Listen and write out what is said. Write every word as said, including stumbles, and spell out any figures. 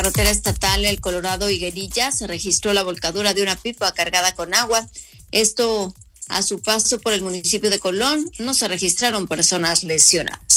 carretera estatal El Colorado Higuerilla se registró la volcadura de una pipa cargada con agua. Esto a su paso por el municipio de Colón. No se registraron personas lesionadas.